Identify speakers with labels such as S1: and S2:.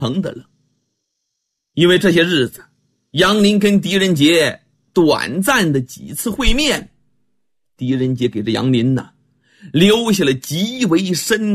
S1: 疼的了。因为这些日子，杨林跟狄仁杰短暂的几次会面，狄仁杰给这杨林留下了极为深